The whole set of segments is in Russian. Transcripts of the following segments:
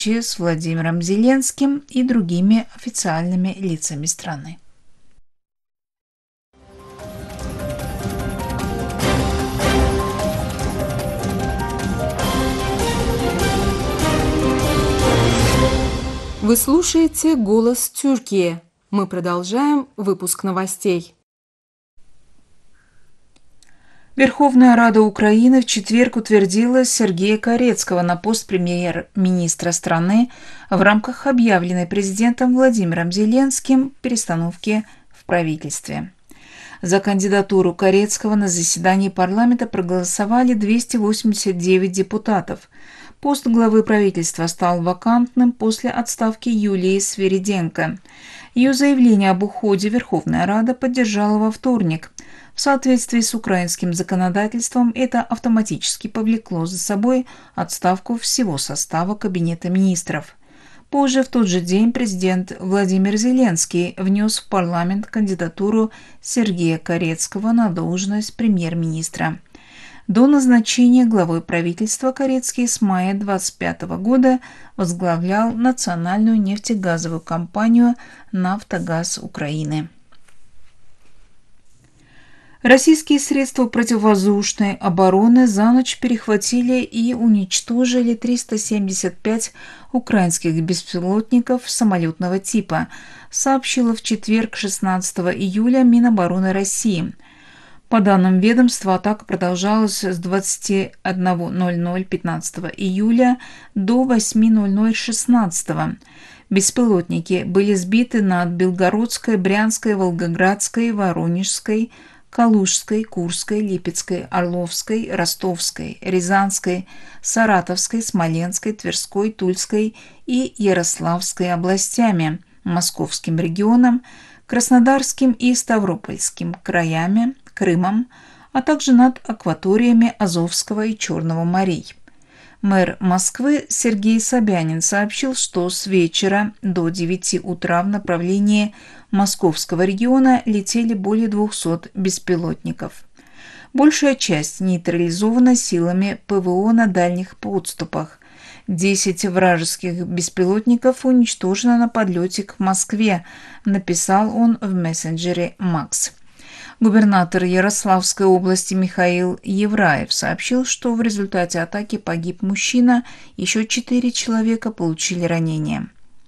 с Владимиром Зеленским и другими официальными лицами страны. Вы слушаете «Голос Тюркии». Мы продолжаем выпуск новостей. Верховная Рада Украины в четверг утвердила Сергея Карецкого на пост премьер-министра страны в рамках объявленной президентом Владимиром Зеленским перестановки в правительстве. За кандидатуру Карецкого на заседании парламента проголосовали 289 депутатов. Пост главы правительства стал вакантным после отставки Юлии Свириденко. Ее заявление об уходе Верховная Рада поддержала во вторник. В соответствии с украинским законодательством это автоматически повлекло за собой отставку всего состава Кабинета министров. Позже в тот же день президент Владимир Зеленский внес в парламент кандидатуру Сергея Карецкого на должность премьер-министра. До назначения главой правительства Карецкий с мая 2025 года возглавлял национальную нефтегазовую компанию «Нафтогаз Украины». Российские средства противовоздушной обороны за ночь перехватили и уничтожили 375 украинских беспилотников самолетного типа, сообщила в четверг 16 июля Минобороны России. По данным ведомства, атака продолжалась с 21:00 15 июля до 8:00 16. Беспилотники были сбиты над Белгородской, Брянской, Волгоградской, Воронежской, Калужской, Курской, Липецкой, Орловской, Ростовской, Рязанской, Саратовской, Смоленской, Тверской, Тульской и Ярославской областями, Московским регионом, Краснодарским и Ставропольским краями, Крымом, а также над акваториями Азовского и Черного морей. Мэр Москвы Сергей Собянин сообщил, что с вечера до 9 утра в направлении Московского региона летели более 200 беспилотников. Большая часть нейтрализована силами ПВО на дальних подступах. 10 вражеских беспилотников уничтожено на подлете к Москве, написал он в мессенджере Макс. Губернатор Ярославской области Михаил Евраев сообщил, что в результате атаки погиб мужчина, еще 4 человека получили ранения.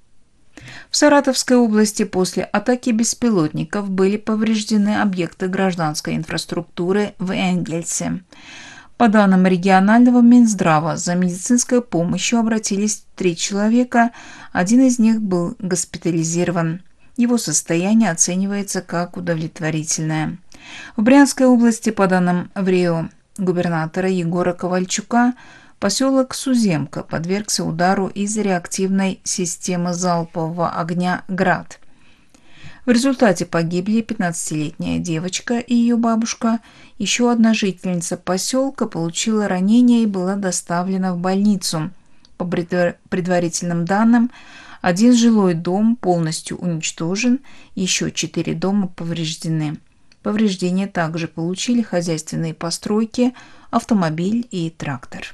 В Саратовской области после атаки беспилотников были повреждены объекты гражданской инфраструктуры в Энгельсе. По данным регионального Минздрава, за медицинской помощью обратились 3 человека, один из них был госпитализирован. Его состояние оценивается как удовлетворительное. В Брянской области, по данным ВРИО губернатора Егора Ковальчука, поселок Суземка подвергся удару из реактивной системы залпового огня «Град». В результате погибли 15-летняя девочка и ее бабушка. Еще одна жительница поселка получила ранение и была доставлена в больницу. По предварительным данным, 1 жилой дом полностью уничтожен, еще 4 дома повреждены. Повреждения также получили хозяйственные постройки, автомобиль и трактор.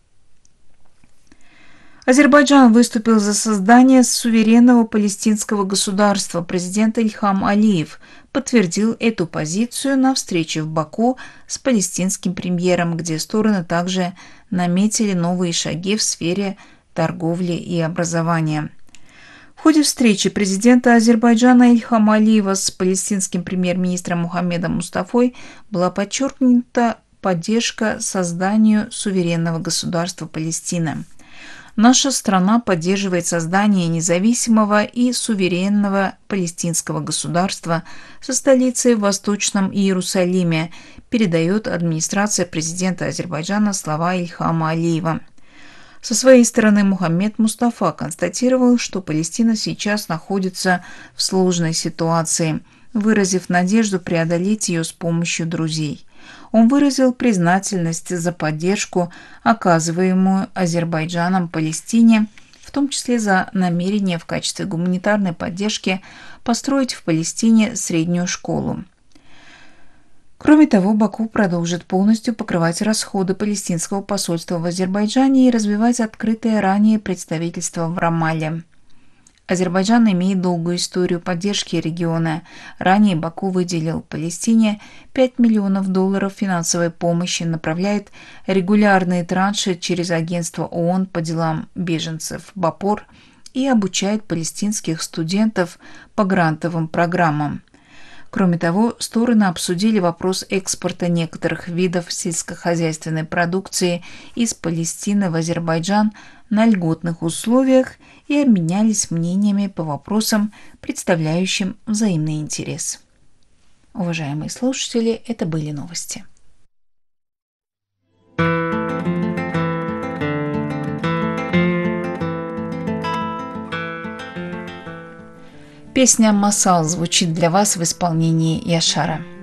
Азербайджан выступил за создание суверенного палестинского государства. Президент Ильхам Алиев подтвердил эту позицию на встрече в Баку с палестинским премьером, где стороны также наметили новые шаги в сфере торговли и образования. В ходе встречи президента Азербайджана Ильхама Алиева с палестинским премьер-министром Мухаммедом Мустафой была подчеркнута поддержка созданию суверенного государства Палестина. Наша страна поддерживает создание независимого и суверенного палестинского государства со столицей в Восточном Иерусалиме, передает администрация президента Азербайджана слова Ильхама Алиева. Со своей стороны Мухаммед Мустафа констатировал, что Палестина сейчас находится в сложной ситуации, выразив надежду преодолеть ее с помощью друзей. Он выразил признательность за поддержку, оказываемую Азербайджаном Палестине, в том числе за намерение в качестве гуманитарной поддержки построить в Палестине среднюю школу. Кроме того, Баку продолжит полностью покрывать расходы палестинского посольства в Азербайджане и развивать открытое ранее представительство в Рамалле. Азербайджан имеет долгую историю поддержки региона. Ранее Баку выделил Палестине $5 миллионов финансовой помощи, направляет регулярные транши через агентство ООН по делам беженцев БАПОР и обучает палестинских студентов по грантовым программам. Кроме того, стороны обсудили вопрос экспорта некоторых видов сельскохозяйственной продукции из Палестины в Азербайджан на льготных условиях и обменялись мнениями по вопросам, представляющим взаимный интерес. Уважаемые слушатели, это были новости. Песня «Масал» звучит для вас в исполнении Яшара.